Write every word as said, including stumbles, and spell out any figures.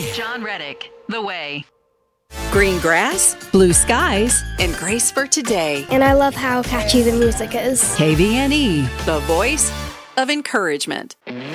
John Reddick, The Way. Green grass, blue skies, and grace for today. And I love how catchy the music is. K V N E, the voice of encouragement.